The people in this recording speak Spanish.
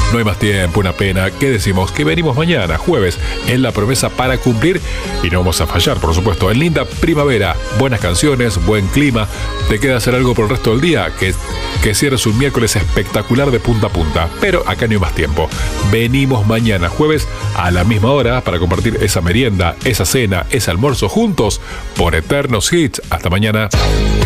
No hay más tiempo, una pena. ¿Qué decimos? Que venimos mañana, jueves, en La Promesa para cumplir y no vamos a fallar, por supuesto. En linda primavera, buenas canciones, buen clima. ¿Te queda hacer algo por el resto del día? Que cierres un miércoles espectacular de punta a punta. Pero acá no hay más tiempo. Venimos mañana, jueves, a la misma hora para compartir esa merienda, esa cena, ese almuerzo juntos por Eternos Hits. Hasta mañana.